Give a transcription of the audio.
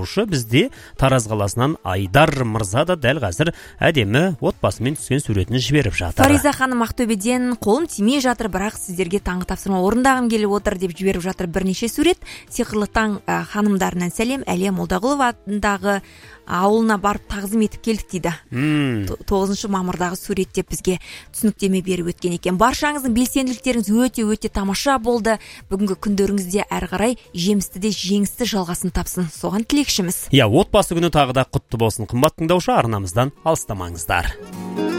жаттықтырушы бізде Тараз қаласынан Айдар мырза да дәл қазір әдемі отбасымен түскен суретін жіберіп жатыр. Фариза ханым Ақтөбеден қолым тимей жатыр, бірақ сіздерге таңғы тапсырма орындағым келіп отыр деп жіберіп жатыр бірнеше сурет. Сиқырлы таң ханымдарынан сәлем. Әлия Молдағұлова атындағы ауылына барып тағзым етіп келдік дейді. 9 мамырдағы сурет деп бізге түсініктеме беріп өткен екен. Баршаңыздың белсенділіктеріңіз өте тамаша болды. Бүгінгі күндеріңізде әрі қарай жемісті де жеңісті жалғасын тапсын. Соған тілекшіміз. Отбасы күні тағы да құтты болсын. Қымбат тыңдаушы, арнамыздан алыстамаңыздар.